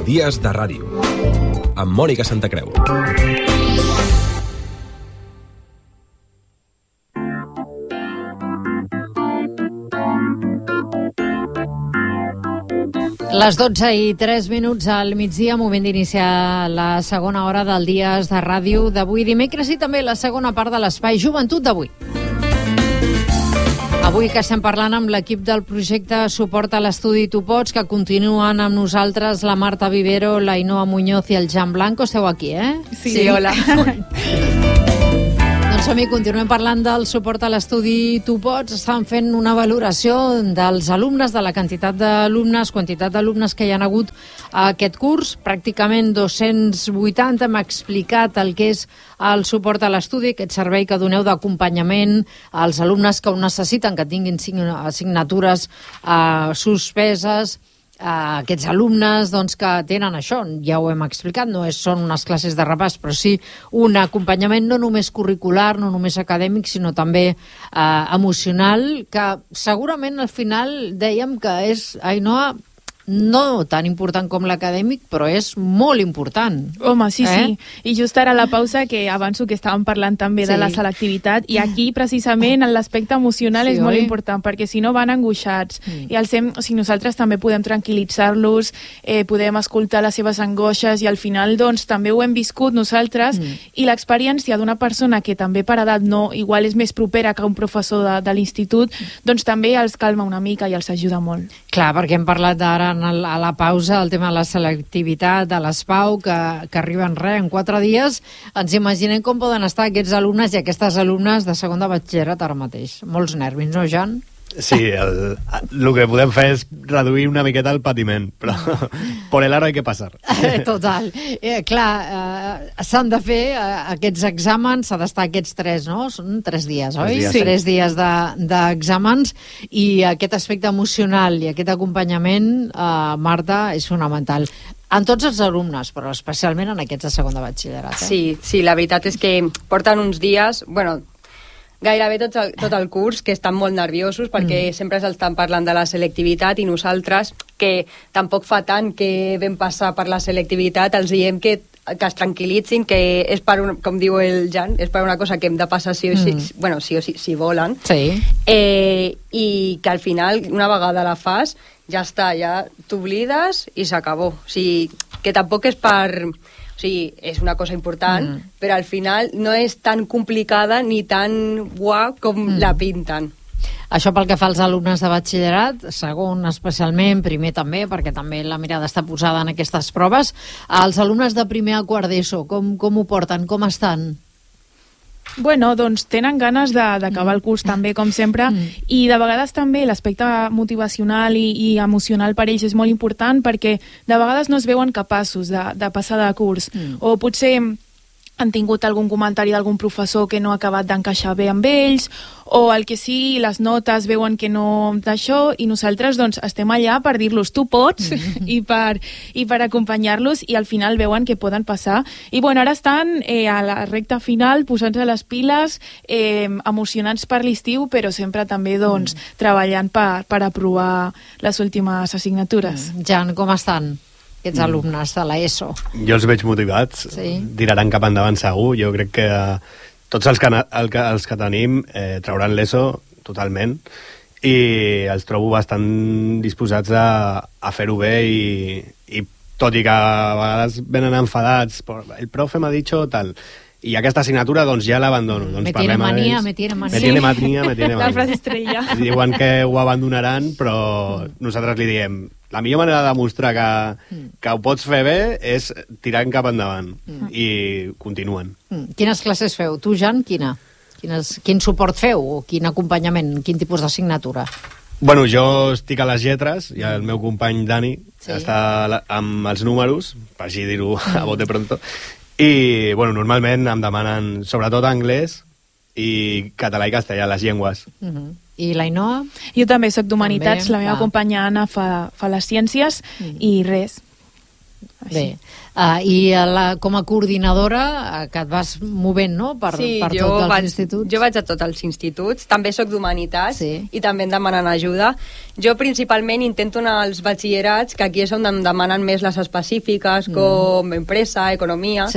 Dies de Ràdio, amb Mònica Santacreu. Les 12:03 al migdia, moment d'iniciar la segona hora del Dies de Ràdio d'avui dimecres i també la segona part de l'Espai Joventut d'avui. Avui que estem parlant amb l'equip del projecte Suport a l'Estudi Tu Pots, que continuen amb nosaltres la Marta Vivero, la Ainhoa Muñoz i el Jan Blanco. Esteu aquí, eh? Sí, hola. Doncs som-hi, continuem parlant del suport a l'estudi Tu Pots. Estan fent una valoració dels alumnes, de la quantitat d'alumnes que hi ha hagut a aquest curs. Pràcticament 280. Hem explicat el que és el suport a l'estudi, aquest servei que doneu d'acompanyament als alumnes que ho necessiten, que tinguin assignatures suspeses. Aquests alumnes doncs, que tenen això, ja ho hem explicat, no són unes classes de repàs, però sí un acompanyament no només curricular, no només acadèmic, sinó també emocional, que segurament al final dèiem que és, Ainhoa, no tan important com l'acadèmic, però és molt important. Home, sí. I just ara a la pausa, que avanço que estàvem parlant també de la selectivitat, i aquí precisament l'aspecte emocional és molt important, perquè si no van angoixats. I nosaltres també podem tranquil·litzar-los, podem escoltar les seves angoixes, i al final doncs també ho hem viscut nosaltres, i l'experiència d'una persona que també per edat igual és més propera que un professor de l'institut, doncs també els calma una mica i els ajuda molt. Clar, perquè hem parlat ara a la pausa el tema de la selectivitat, de l'ESPAU, que arriben en 4 dies. Ens imaginem com poden estar aquests alumnes i aquestes alumnes de segon de batxillerat ara mateix. Molts nervis, no, Jan? Sí, el que podem fer és reduir una miqueta el patiment, però por el aro hay que pasar. Total. Clar, s'han de fer aquests exàmens, s'ha d'estar aquests 3, no? Són 3 dies, oi? 3 dies d'exàmens, i aquest aspecte emocional i aquest acompanyament, Marta, és fonamental. En tots els alumnes, però especialment en aquests de segon de batxillerat. Sí, la veritat és que porten uns dies, gairebé tot el curs, que estan molt nerviosos perquè sempre estan parlant de la selectivitat, i nosaltres, que tampoc fa tant que vam passar per la selectivitat, els diem que es tranquil·litzin, que és per com diu el Jan, és per una cosa que hem de passar sí o sí, si volen, i que al final, una vegada la fas, ja està, ja t'oblides i s'acabó. O sigui, que tampoc és per... O sigui, és una cosa important, però al final no és tan complicada ni tan guap com la pinten. Això pel que fa als alumnes de batxillerat, segon especialment, primer també, perquè també la mirada està posada en aquestes proves. Els alumnes de primer a quart d'ESO, com ho porten, com estan? Bueno, doncs tenen ganes d'acabar el curs també, com sempre, i de vegades també l'aspecte motivacional i emocional per ells és molt important, perquè de vegades no es veuen capaços de passar de curs, o potser han tingut algun comentari d'algun professor que no ha acabat d'encaixar bé amb ells, o el que sigui, les notes veuen que no d'això, i nosaltres doncs estem allà per dir-los tu pots, i per acompanyar-los, i al final veuen que poden passar. I bueno, ara estan a la recta final posant-se les piles, emocionats per l'estiu, però sempre també doncs treballant per aprovar les últimes assignatures. Jan, com estan aquests alumnes de l'ESO? Jo els veig motivats, tiraran cap endavant segur. Jo crec que tots els que tenim trauran l'ESO totalment, i els trobo bastant disposats a fer-ho bé, i tot i que a vegades venen enfadats, el profe m'ha dit tal, i aquesta assignatura doncs ja l'abandono. Doncs me tiene mania. Me tiene mania. La frase estrella. Diuen que ho abandonaran, però nosaltres li diem, la millor manera de demostrar que ho pots fer bé és tirant cap endavant, i continuen. Quines classes feu? Tu, Jan, quin suport feu? O quin acompanyament? Quin tipus d'assignatura? Bueno, jo estic a les lletres, i el meu company Dani està amb els números, per així dir-ho a bote pronto, i bueno, normalment em demanen sobretot anglès i català i castellà, les llengües. I l'Ainhoa? Jo també soc d'Humanitats, la meva companya Anna fa les ciències, i res. Bé, i com a coordinadora que et vas movent, no?, per tots els instituts. Jo vaig a tots els instituts, també sóc d'Humanitats i també em demanen ajuda. Jo principalment intento anar als batxillerats, que aquí és on em demanen més les específiques, com empresa, economia,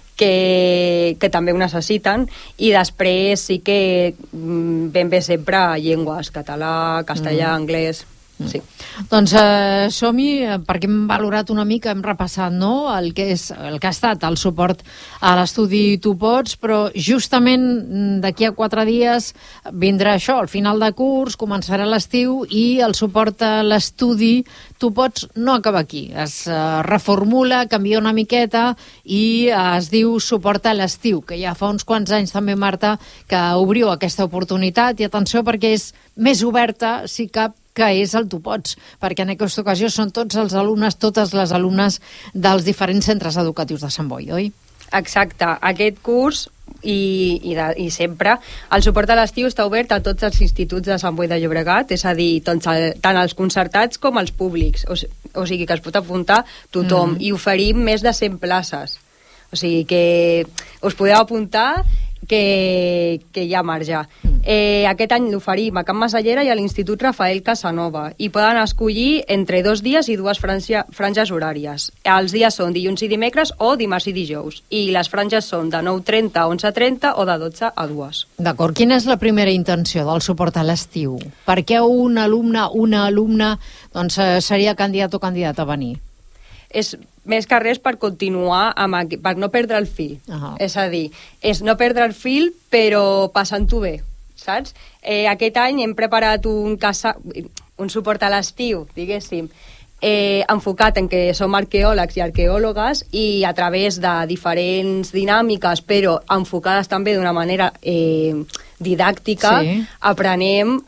que també ho necessiten, i després sí que ben bé sempre llengües, català, castellà, anglès... Sí. Doncs som-hi, perquè hem valorat una mica, hem repassat, no?, el que ha estat el suport a l'estudi Tu Pots, però justament d'aquí a 4 dies vindrà això, al final de curs, començarà l'estiu, i el suport a l'estudi Tu Pots no acaba aquí, es reformula, canvia una miqueta i es diu suport a l'estiu, que ja fa uns quants anys també, Marta, que obriu aquesta oportunitat, i atenció perquè és més oberta, si cap, que és el Tu Pots, perquè en aquesta ocasió són tots els alumnes, totes les alumnes dels diferents centres educatius de Sant Boi, oi? Exacte. Aquest curs i sempre el suport a l'estiu està obert a tots els instituts de Sant Boi de Llobregat, és a dir, tant els concertats com els públics, o sigui que es pot apuntar tothom, i oferim més de 100 places, o sigui que us podeu apuntar, que hi ha marge. Aquest any l'oferim a Can Masallera i a l'Institut Rafael Casanova, i poden escollir entre 2 dies i 2 franges horàries. Els dies són dilluns i dimecres o dimarts i dijous, i les franges són de 9:30 a 11:30 o de 12 a 2. D'acord. Quina és la primera intenció del suport a l'estiu? Per què una alumna doncs, seria candidat o candidata a venir? És més que res per continuar, per no perdre el fil. És a dir, és no perdre el fil, però passant-ho bé, saps? Aquest any hem preparat un suport a l'estiu, diguéssim, enfocat en que som arqueòlegs i arqueòlogues, i a través de diferents dinàmiques, però enfocades també d'una manera didàctica, aprenem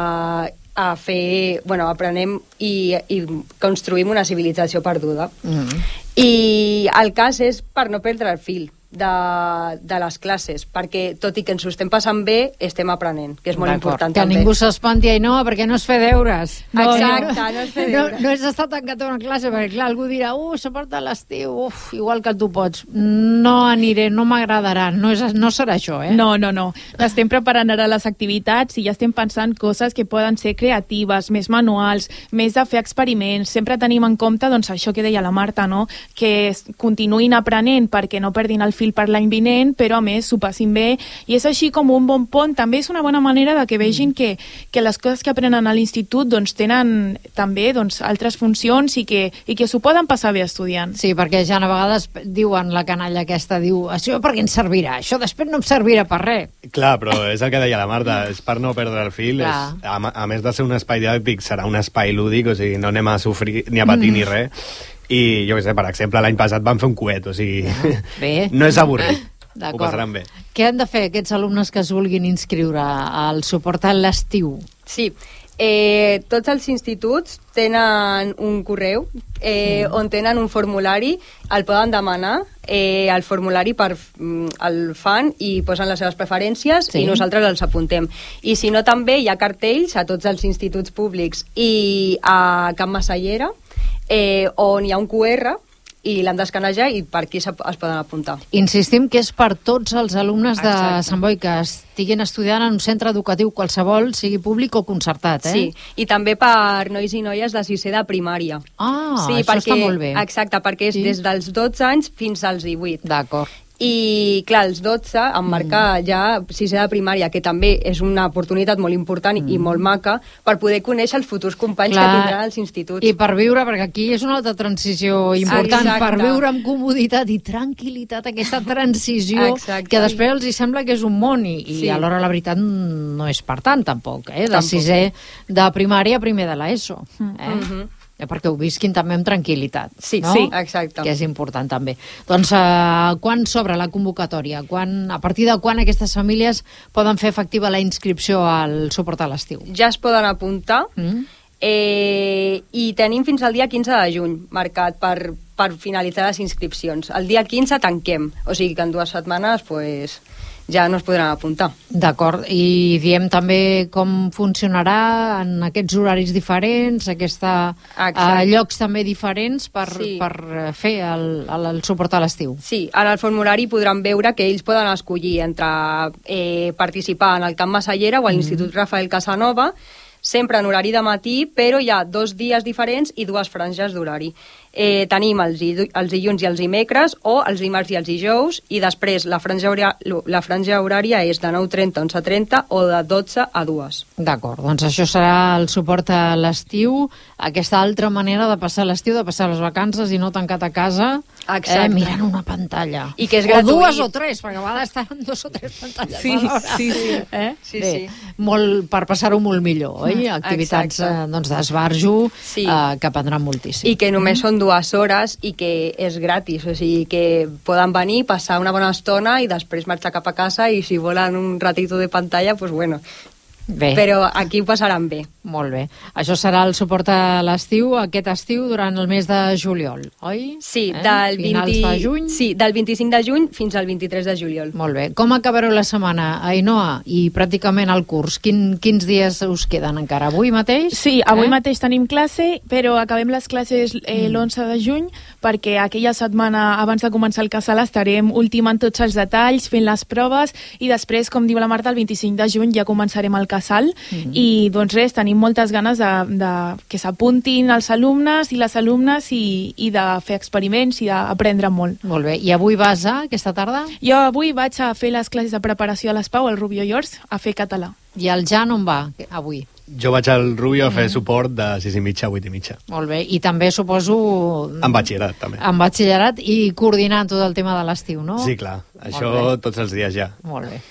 aprenem i construïm una civilització perduda. I el cas és per no perdre el fil de les classes, perquè tot i que ens ho estem passant bé, estem aprenent, que és molt important també. Que ningú s'espanti, no, perquè no és fer deures. Exacte, no és fer deures. No és estar tancat a una classe, perquè clar, algú dirà, suport a l'estiu, igual que Tu Pots. No aniré, no m'agradarà, no serà això, eh? No. Estem preparant ara les activitats i ja estem pensant coses que poden ser creatives, més manuals, més de fer experiments. Sempre tenim en compte, doncs, això que deia la Marta, no?, que continuïn aprenent perquè no perdin el fil per l'any vinent, però a més s'ho passin bé, i és així com un bon pont. També és una bona manera de que vegin que les coses que aprenen a l'institut doncs tenen també altres funcions i que s'ho poden passar bé estudiant. Sí, perquè ja a vegades diuen, la canalla aquesta diu, això per què ens servirà? Això després no em servirà per res. Clar, però és el que deia la Marta, és per no perdre el fil, a més de ser un espai didàctic, serà un espai lúdic, o sigui, no anem a sofrir ni a patir ni res. I jo què sé, per exemple, l'any passat vam fer un coet, o sigui, no és avorrit, ho passaran bé. Què han de fer aquests alumnes que es vulguin inscriure al suport a l'estiu? Sí, tots els instituts tenen un correu on tenen un formulari, el poden demanar, el formulari el fan i posen les seves preferències i nosaltres els apuntem. I si no, també hi ha cartells a tots els instituts públics i a Can Masallera, on hi ha un QR i l'han d'escanejar i per aquí es poden apuntar. Insistim que és per tots els alumnes de Sant Boi que estiguin estudiant en un centre educatiu qualsevol, sigui públic o concertat, eh? Sí, i també per nois i noies de 6è de primària. Això està molt bé. Exacte, perquè és des dels 12 anys fins als 18. D'acord. I, clar, els 12 emmarcar ja 6è de primària, que també és una oportunitat molt important i molt maca per poder conèixer els futurs companys que tindran als instituts. I per viure, perquè aquí és una altra transició important, per viure amb comoditat i tranquil·litat aquesta transició que després els hi sembla que és un món i alhora la veritat no és per tant tampoc, de 6è de primària a primer de l'ESO. Perquè ho visquin també amb tranquil·litat. Sí, exacte. Que és important també. Doncs quan s'obre la convocatòria? A partir de quan aquestes famílies poden fer efectiva la inscripció al suport a l'estiu? Ja es poden apuntar i tenim fins al dia 15 de juny marcat per finalitzar les inscripcions. El dia 15 tanquem, o sigui que en 2 setmanes ja no es podran apuntar. D'acord, i diem també com funcionarà en aquests horaris diferents, llocs també diferents per fer el suport a l'estiu. Sí, en el formulari podran veure que ells poden escollir entre participar en el Camp Massallera o a l'Institut Rafael Casanova, sempre en horari de matí, però hi ha 2 dies diferents i 2 franges d'horari. Tenim els dilluns i els dimecres, o els dimarts i els dijous, i després la franja horària és de 9:30 a 11:30 o de 12 a 2. D'acord, doncs això serà el suport a l'estiu, aquesta altra manera de passar l'estiu, de passar les vacances i no tancat a casa mirant una pantalla. I que és gratuït. O 2 o 3, perquè a vegades estan 2 o 3 pantalles alhora. Sí. Molt, per passar-ho molt millor, oi? Activitats d'esbarjo que aprendran moltíssim. I que només són 2 hores i que és gratis, o sigui que poden venir, passar una bona estona i després marxar cap a casa, i si volen un ratito de pantalla, pues bueno. Bé. Però aquí ho passaran bé. Molt bé. Això serà el suport a l'estiu, aquest estiu, durant el mes de juliol, oi? Sí, del 25 de juny fins al 23 de juliol. Molt bé. Com acabareu la setmana, Ainhoa, i pràcticament el curs? Quins dies us queden encara? Avui mateix? Sí, avui mateix tenim classe, però acabem les classes l'11 de juny, perquè aquella setmana, abans de començar el casal, estarem ultimant tots els detalls, fent les proves, i després, com diu la Marta, el 25 de juny ja començarem el casal, i doncs res, tenim moltes ganes de que s'apuntin els alumnes i les alumnes i de fer experiments i d'aprendre molt. Molt bé. I avui vas aquesta tarda? Jo avui vaig a fer les classes de preparació a l'ESPAU, al Rubio i Ors, a fer català. I el Jan on va avui? Jo vaig al Rubio a fer suport de 6:30 a 8:30. Molt bé. I també suposo... En batxillerat, també. En batxillerat i coordinant tot el tema de l'estiu, no? Sí, clar. Això tots els dies ja. Molt bé.